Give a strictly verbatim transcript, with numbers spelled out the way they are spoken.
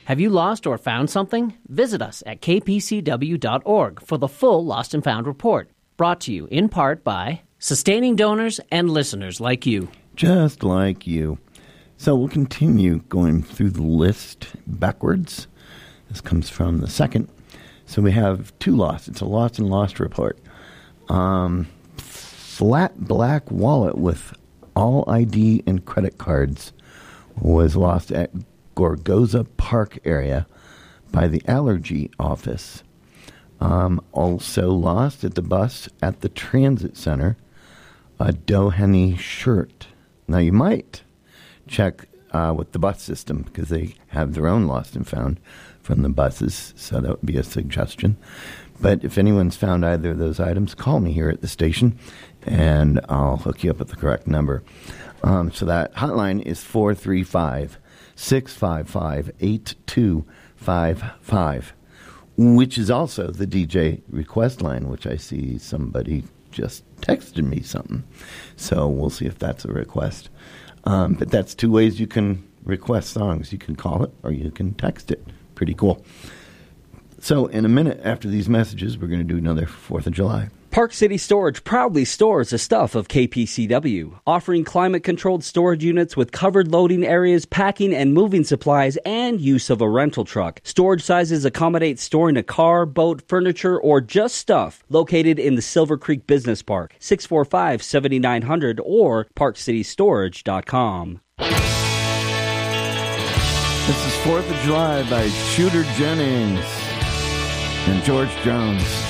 Have you lost or found something? Visit us at k p c w dot org for the full Lost and Found report. Brought to you in part by sustaining donors and listeners like you. Just like you. So we'll continue going through the list backwards. This comes from the second. So we have two lost. It's a lost and lost report. Um, flat black wallet with all I D and credit cards was lost at Gorgoza Park area by the allergy office. Um, also lost at the bus at the transit center, a Doheny shirt. Now you might check uh, with the bus system because they have their own lost and found from the buses, so that would be a suggestion. But if anyone's found either of those items, call me here at the station, and I'll hook you up with the correct number. Um, so that hotline is four three five, six five five, eight two five five, which is also the D J request line, which I see somebody just texted me something. So we'll see if that's a request. Um, but that's two ways you can request songs. You can call it or you can text it. Pretty cool. So in a minute after these messages, we're going to do another fourth of July. Park City Storage proudly stores the stuff of K P C W, offering climate-controlled storage units with covered loading areas, packing and moving supplies, and use of a rental truck. Storage sizes accommodate storing a car, boat, furniture, or just stuff. Located in the Silver Creek Business Park, six four five, seven nine zero zero or park city storage dot com. This is fourth of July by Shooter Jennings and George Jones.